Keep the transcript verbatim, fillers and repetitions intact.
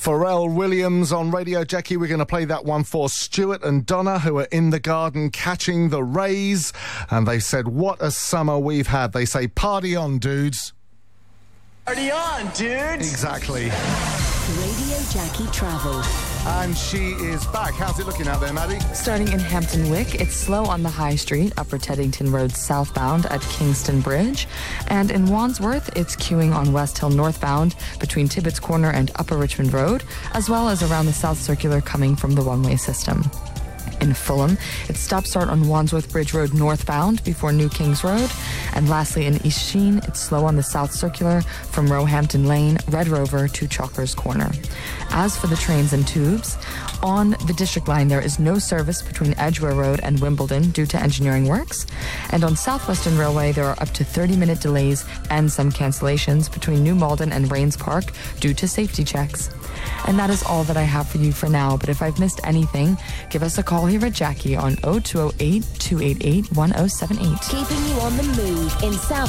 Pharrell Williams on Radio Jackie. We're going to play that one for Stuart and Donna, who are in the garden catching the rays. And they said, what a summer we've had. They say, party on, dudes. Party on, dudes. Exactly. Radio Jackie Travel. And she is back. How's it looking out there, Maddie? Starting in Hampton Wick, it's slow on the High Street, Upper Teddington Road southbound at Kingston Bridge. And in Wandsworth, it's queuing on West Hill northbound between Tibbetts Corner and Upper Richmond Road, as well as around the South Circular coming from the one-way system. In Fulham, it's stop-start on Wandsworth Bridge Road northbound before New Kings Road. And lastly, in East Sheen, it's slow on the South Circular from Roehampton Lane, Red Rover to Chalkers Corner. As for the trains and tubes, on the District Line, there is no service between Edgware Road and Wimbledon due to engineering works. And on Southwestern Railway, there are up to thirty-minute delays and some cancellations between New Malden and Rains Park due to safety checks. And that is all that I have for you for now. But if I've missed anything, give us a call here at Jackie on oh two oh eight, two eight eight, one oh seven eight. Keeping you on the move in South